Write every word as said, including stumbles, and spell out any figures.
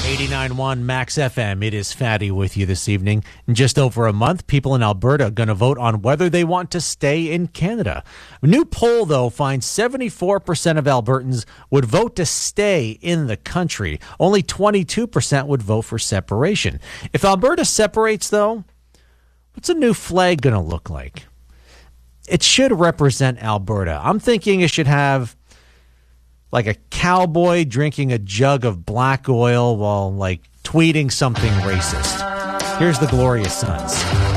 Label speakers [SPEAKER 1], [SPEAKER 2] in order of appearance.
[SPEAKER 1] eighty-nine point one Max F M. It is Fatty with you this evening. In just over a month, people in Alberta are going to vote on whether they want to stay in Canada. A new poll, though, finds seventy-four percent of Albertans would vote to stay in the country. Only twenty-two percent would vote for separation. If Alberta separates, though, what's a new flag going to look like? It should represent Alberta. I'm thinking it should have like a cowboy drinking a jug of black oil while like tweeting something racist. Here's the Glorious Sons.